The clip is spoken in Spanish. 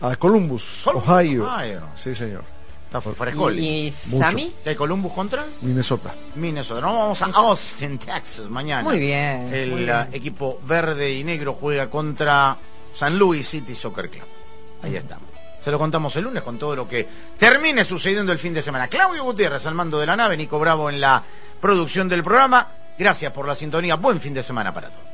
A Columbus, Ohio. Sí, señor. Está frescol. ¿Y Sammy? ¿De Columbus contra? Minnesota. Nos vamos a Austin, Texas, mañana. Muy bien. El equipo verde y negro juega contra San Luis City Soccer Club. Ahí estamos. Se lo contamos el lunes con todo lo que termine sucediendo el fin de semana. Claudio Gutiérrez al mando de la nave, Nico Bravo en la producción del programa. Gracias por la sintonía. Buen fin de semana para todos.